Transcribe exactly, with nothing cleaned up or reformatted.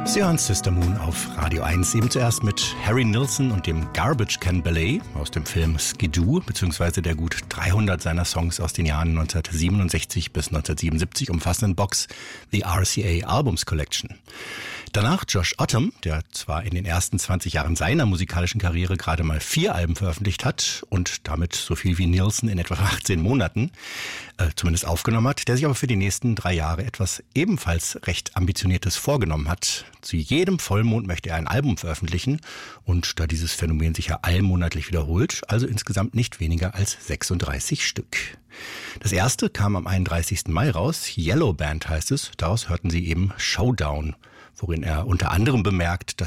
Sie hören Sister Moon auf Radio eins, eben zuerst mit Harry Nilsson und dem Garbage Can Ballet aus dem Film Skidoo, beziehungsweise der gut dreihundert seiner Songs aus den Jahren neunzehnhundertsiebenundsechzig bis neunzehnhundertsiebenundsiebzig umfassenden Box The R C A Albums Collection. Danach Josh Ottum, der zwar in den ersten zwanzig Jahren seiner musikalischen Karriere gerade mal vier Alben veröffentlicht hat und damit so viel wie Nilsson in etwa achtzehn Monaten äh, zumindest aufgenommen hat, der sich aber für die nächsten drei Jahre etwas ebenfalls recht Ambitioniertes vorgenommen hat. Zu jedem Vollmond möchte er ein Album veröffentlichen und da dieses Phänomen sich ja allmonatlich wiederholt, also insgesamt nicht weniger als sechsunddreißig Stück. Das erste kam am einunddreißigsten Mai raus, Yellow Band heißt es, daraus hörten Sie eben Showdown, worin er unter anderem bemerkt, dass